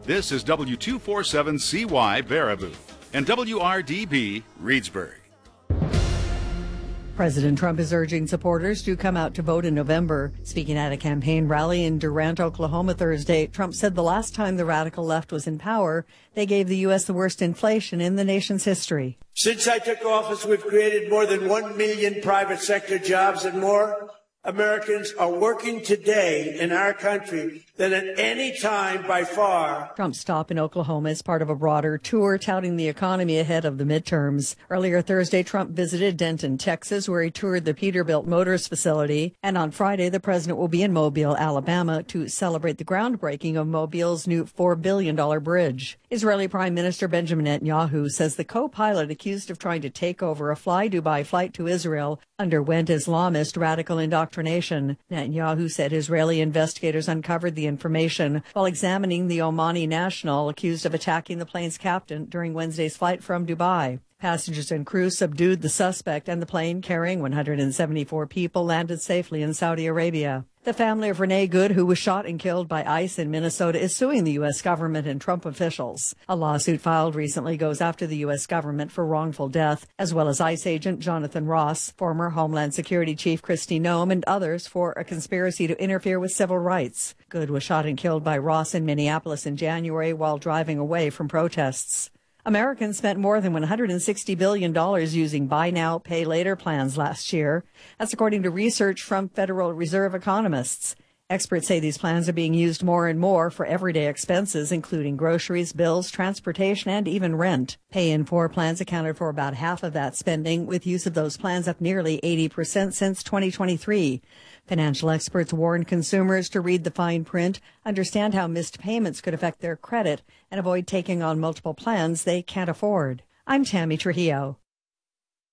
This is W247CY Baraboo and WRDB Reedsburg. President Trump is urging supporters to come out to vote in November. Speaking at a campaign rally in Durant, Oklahoma Thursday, Trump said the last time the radical left was in power, they gave the U.S. the worst inflation in the nation's history. Since I took office, we've created more than 1 million private sector jobs, and more Americans are working today in our country than at any time by far. Trump's stop in Oklahoma is part of a broader tour touting the economy ahead of the midterms. Earlier Thursday, Trump visited Denton, Texas, where he toured the Peterbilt Motors facility. And on Friday, the president will be in Mobile, Alabama, to celebrate the groundbreaking of Mobile's new $4 billion bridge. Israeli Prime Minister Benjamin Netanyahu says the co-pilot accused of trying to take over a Fly Dubai flight to Israel underwent Islamist radical indoctrination. Netanyahu said Israeli investigators uncovered the information while examining the Omani national accused of attacking the plane's captain during Wednesday's flight from Dubai. Passengers and crew subdued the suspect, and the plane carrying 174 people landed safely in Saudi Arabia. The family of Renee Good, who was shot and killed by ICE in Minnesota, is suing the U.S. government and Trump officials. A lawsuit filed recently goes after the U.S. government for wrongful death, as well as ICE agent Jonathan Ross, former Homeland Security Chief Kristi Noem, and others for a conspiracy to interfere with civil rights. Good was shot and killed by Ross in Minneapolis in January while driving away from protests. Americans spent more than $160 billion using buy now, pay later plans last year. That's according to research from Federal Reserve economists. Experts say these plans are being used more and more for everyday expenses, including groceries, bills, transportation, and even rent. Pay-in-4 plans accounted for about half of that spending, with use of those plans up nearly 80% since 2023. Financial experts warn consumers to read the fine print, understand how missed payments could affect their credit, and avoid taking on multiple plans they can't afford. I'm Tammy Trujillo.